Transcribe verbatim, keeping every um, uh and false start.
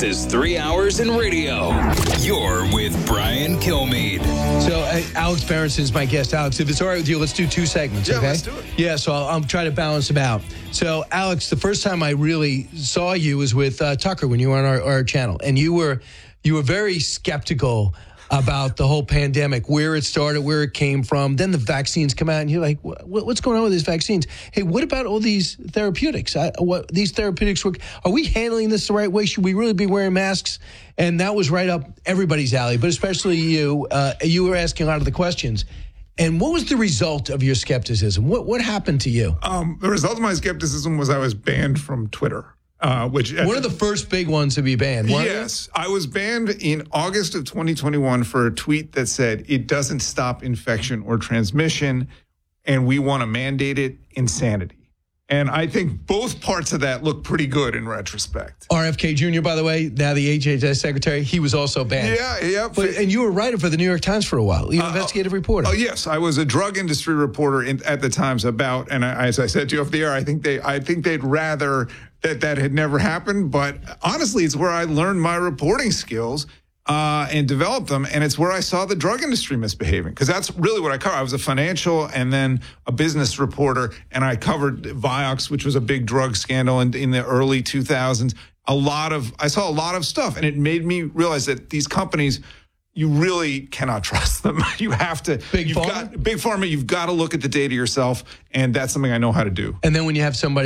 fastest three hours in radio. You're with Brian Kilmeade. So, uh, Alex Berenson's my guest. Alex, if it's all right with you, let's do two segments, yeah, okay? let's do it. Yeah, so I'll, I'll try to balance them out. So, Alex, the first time I really saw you was with uh, Tucker when you were on our, our channel, and you were you were very skeptical about the whole pandemic, where it started, where it came from. Then the vaccines come out, and you're like, what, what's going on with these vaccines? Hey, what about all these therapeutics? I, what These therapeutics, work? Are we handling this the right way? Should we really be wearing masks? And that was right up everybody's alley, but especially you. Uh, you were asking a lot of the questions. And what was the result of your skepticism? What what happened to you? Um, the result of my skepticism was I was banned from Twitter. Uh, which One of the first big ones to be banned. Yes. I was banned in August of twenty twenty-one for a tweet that said, it doesn't stop infection or transmission, and we want to mandate it. Insanity. And I think both parts of that look pretty good in retrospect. R F K Junior, by the way, now the H H S secretary, he was also banned. Yeah, yeah. But, and you were writer for the New York Times for a while. You were an investigative uh, reporter. Oh, yes. I was a drug industry reporter in, at the Times about, and I, as I said to you off the air, I think they, I think they'd rather that that had never happened. But honestly, it's where I learned my reporting skills uh, and developed them. And it's where I saw the drug industry misbehaving, because that's really what I covered. I was a financial and then a business reporter, and I covered Vioxx, which was a big drug scandal in, in the early two thousands. A lot of, I saw a lot of stuff, and it made me realize that these companies, you really cannot trust them. You have to. Big you've pharma? Got, big pharma, you've got to look at the data yourself, and that's something I know how to do. And then when you have somebody